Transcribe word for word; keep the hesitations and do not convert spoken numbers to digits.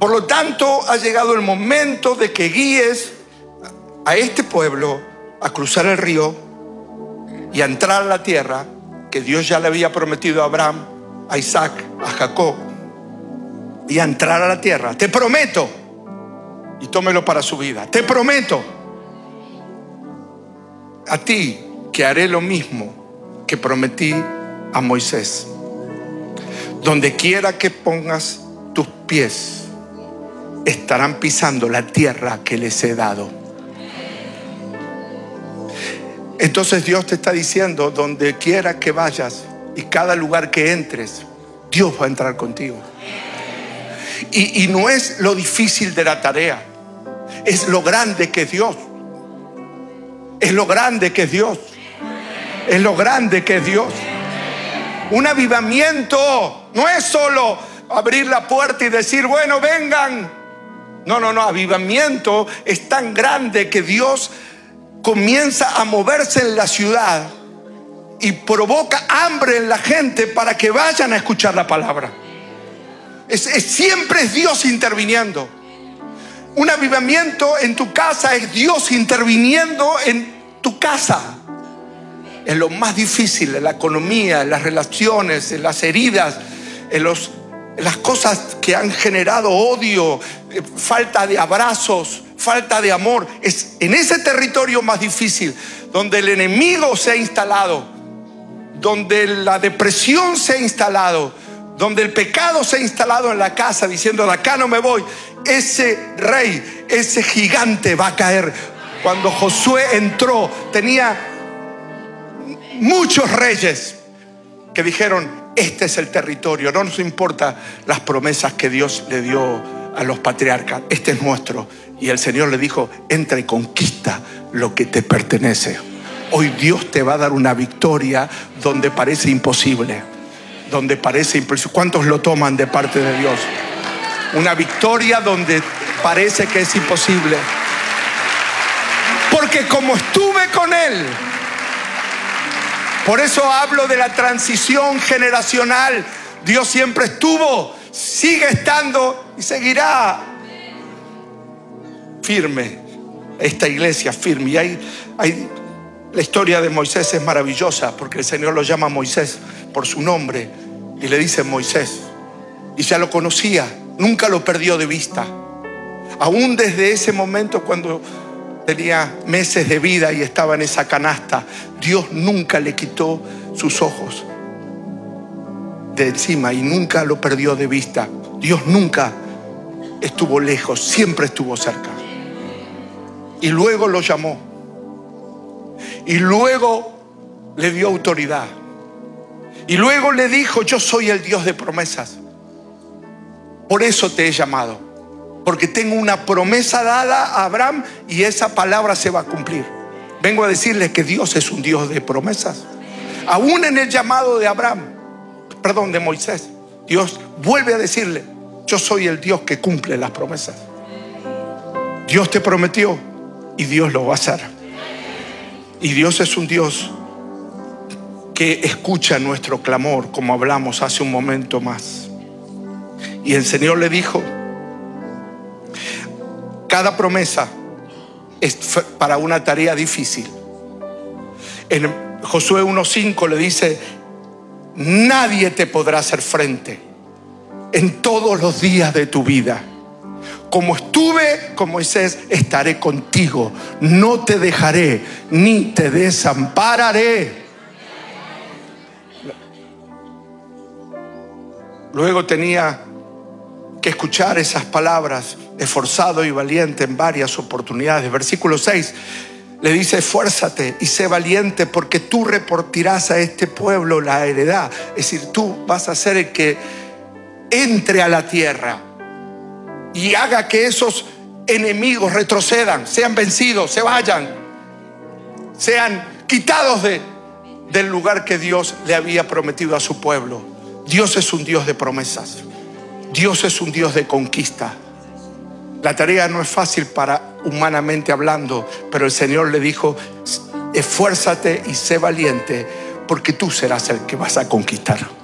Por lo tanto, ha llegado el momento de que guíes a este pueblo a cruzar el río y a entrar a la tierra que Dios ya le había prometido a Abraham, a Isaac, a Jacob, y a entrar a la tierra. Te prometo, y tómelo para su vida, te prometo a ti que haré lo mismo que prometí a Moisés. Donde quiera que pongas tus pies, estarán pisando la tierra que les he dado. Entonces Dios te está diciendo, donde quiera que vayas y cada lugar que entres, Dios va a entrar contigo. Y, y no es lo difícil de la tarea, es lo grande que es Dios. Es lo grande que es Dios. Es lo grande que es Dios. Un avivamiento no es solo abrir la puerta y decir, bueno, vengan. No, no, no, avivamiento es tan grande que Dios comienza a moverse en la ciudad y provoca hambre en la gente para que vayan a escuchar la palabra. Es, es, siempre es Dios interviniendo. Un avivamiento en tu casa es Dios interviniendo en tu casa. En lo más difícil, en la economía, en las relaciones, en las heridas, en los las cosas que han generado odio, falta de abrazos, falta de amor. Es en ese territorio más difícil donde el enemigo se ha instalado, donde la depresión se ha instalado, donde el pecado se ha instalado en la casa, diciendo, de acá no me voy. Ese rey, ese gigante va a caer. Cuando Josué entró, tenía muchos reyes que dijeron, este es el territorio, no nos importa las promesas que Dios le dio a los patriarcas, este es nuestro. Y el Señor le dijo, entra y conquista lo que te pertenece. Hoy Dios te va a dar una victoria donde parece imposible, donde parece imposible. ¿Cuántos lo toman de parte de Dios? Una victoria donde parece que es imposible. Porque como estuve con Él, por eso hablo de la transición generacional. Dios siempre estuvo, sigue estando y seguirá firme. Esta iglesia firme. Y hay, hay, la historia de Moisés es maravillosa porque el Señor lo llama Moisés por su nombre y le dice Moisés. Y ya lo conocía, nunca lo perdió de vista. Aún desde ese momento cuando tenía meses de vida y estaba en esa canasta, Dios nunca le quitó sus ojos de encima y nunca lo perdió de vista. Dios nunca estuvo lejos, siempre estuvo cerca. Y luego lo llamó. Y luego le dio autoridad. Y luego le dijo, yo soy el Dios de promesas. Por eso te he llamado. Porque tengo una promesa dada a Abraham y esa palabra se va a cumplir. Vengo a decirles que Dios es un Dios de promesas. Aún en el llamado de Abraham, perdón, de Moisés, Dios vuelve a decirle, yo soy el Dios que cumple las promesas. Dios te prometió y Dios lo va a hacer. Y Dios es un Dios que escucha nuestro clamor, como hablamos hace un momento más. Y el Señor le dijo, cada promesa es para una tarea difícil. En Josué uno cinco le dice, nadie te podrá hacer frente en todos los días de tu vida. Como estuve con Moisés, estaré contigo. No te dejaré ni te desampararé. Luego tenía que escuchar esas palabras, esforzado y valiente, en varias oportunidades. Versículo seis le dice, esfuérzate y sé valiente porque tú repartirás a este pueblo la heredad. Es decir, tú vas a ser el que entre a la tierra y haga que esos enemigos retrocedan, sean vencidos, se vayan, sean quitados de, del lugar que Dios le había prometido a su pueblo. Dios es un Dios de promesas. Dios es un Dios de conquista. La tarea no es fácil para humanamente hablando, pero el Señor le dijo, esfuérzate y sé valiente, porque tú serás el que vas a conquistar.